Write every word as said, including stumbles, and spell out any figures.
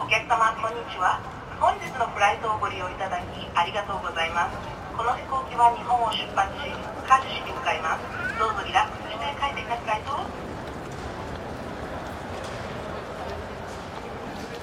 客様、こんにちは。本日のフライトをご利用いただきありがとうございます。この飛行機は日本を出発し、カジュ市に向かいます。どうぞリラックス